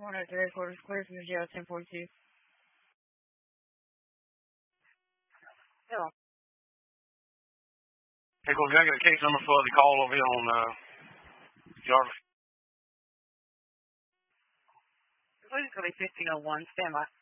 103 quarters clear from the jail, 1042. Hello. Hey, cool. I got a case number for the call over here on Jarvis. Police will be 1501. Stand by.